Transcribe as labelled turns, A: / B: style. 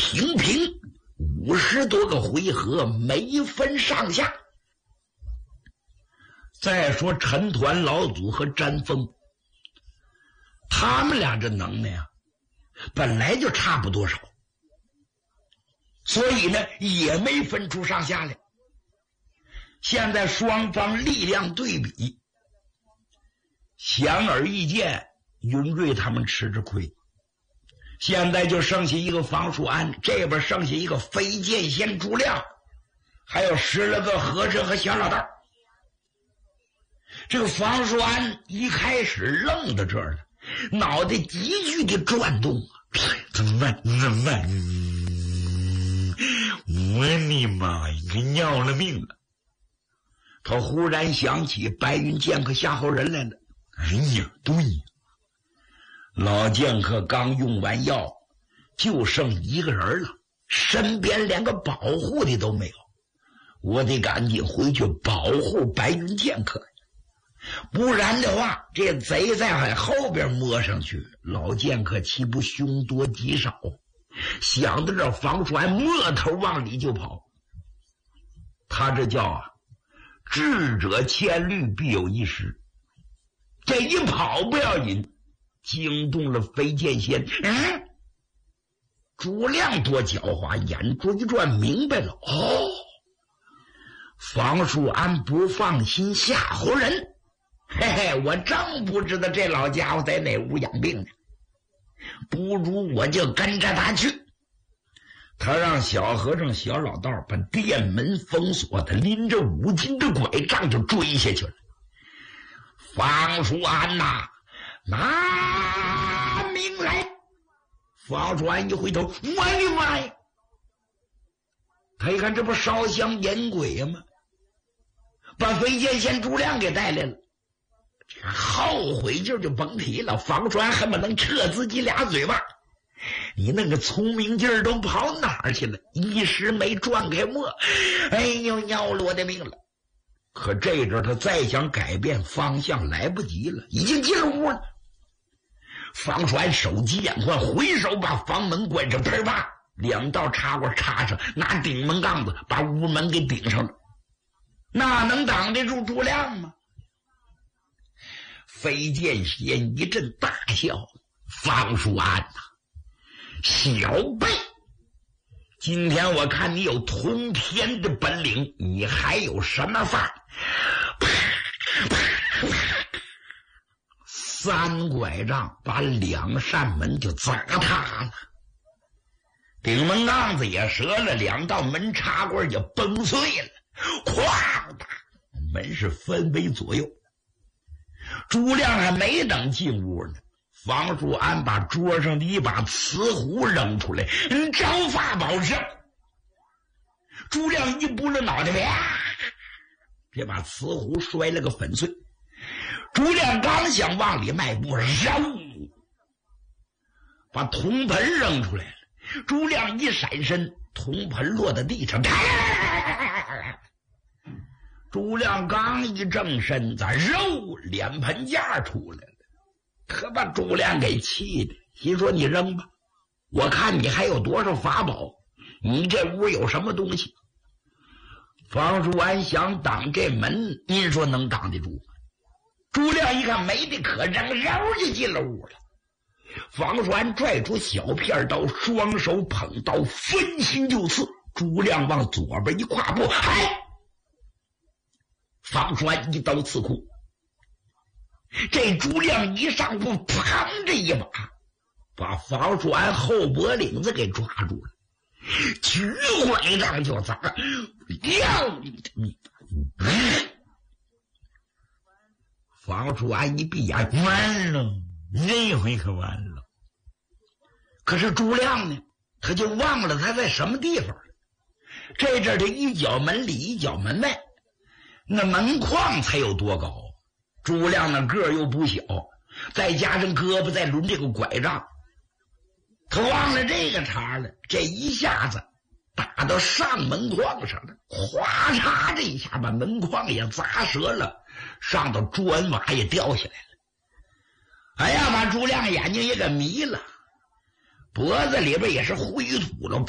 A: 平平50多个回合，没分上下。再说陈团老祖和詹峰，他们俩这能耐啊，本来就差不多少，所以呢也没分出上下来。现在双方力量对比，显而易见，云瑞他们吃着亏。现在就剩下一个房叔安，这边剩下一个飞剑仙朱亮，还有10来个和尚和小老道。这个房叔安一开始愣到这儿了，脑袋急剧的转动啊！怎么办？我的妈呀，给要了命了！他忽然想起白云剑客夏侯人来了。哎呀，对呀，老剑客刚用完药，就剩一个人了，身边连个保护的都没有。我得赶紧回去保护白云剑客，不然的话，这贼在后边摸上去，老剑客岂不凶多吉少？想到这，房传摸头往里就跑。他这叫智者千虑，必有一失。这一跑不要紧，惊动了飞剑仙。朱亮多狡猾，眼珠一转，明白了。房叔安不放心夏侯人。嘿嘿，我真不知道这老家伙在哪屋养病呢，不如我就跟着他去。他让小和尚小老道把店门封锁，他拎着5斤的拐杖就追下去了。房叔安呐，拿命来！房叔安一回头，我的妈呀！他一看，这不烧香引鬼呀吗？把飞剑仙朱亮给带来了。后悔劲就甭提了，房叔安恨不能撤自己俩嘴巴。你那个聪明劲儿都跑哪儿去了？一时没转开墨，哎呦，要了我的命了！可这阵他再想改变方向来不及了，已经进了屋了。房传手急眼快，回手把房门关上，砰啪，2道插管插上，拿顶门杠子把屋门给顶上了。那能挡得住朱亮吗？飞剑仙一阵大笑：“房叔安呐，小辈，今天我看你有通天的本领，你还有什么法？”3拐杖把2扇门就砸塌了，顶门杠子也折了，2道门插棍也崩碎了，哐的门是分为左右。朱亮还没等进屋呢，房叔安把桌上的一把瓷壶扔出来，招法宝胜。朱亮一拨了脑袋，这把瓷壶摔了个粉碎。朱亮刚想往里迈步，把铜盆扔出来了。朱亮一闪身，铜盆落在地上。朱亮刚一正身子，脸盆架出来了，可把朱亮给气的，心说你扔吧，我看你还有多少法宝，你这屋有什么东西？房叔安想挡这门，您说能挡得住吗？朱亮一看没得可扔，就进了屋了。房叔安拽出小片刀，双手捧刀，分心就刺。朱亮往左边一跨步，房叔安一刀刺裤。这朱亮一上步，砰这一把把房叔安后脖领子给抓住了，举拐杖就砸。要你的命！房叔安一闭眼，完了，这回可完了。可是朱亮呢，他就忘了他在什么地方了。这阵他一脚门里一脚门外，那门框才有多高？朱亮那个儿又不小，再加上胳膊再抡这个拐杖，他忘了这个茬了。这一下子打到上门框上了，哗嚓这一下把门框也砸折了，上头砖瓦也掉下来了。哎呀，把朱亮眼睛也给迷了，脖子里边也是灰土了。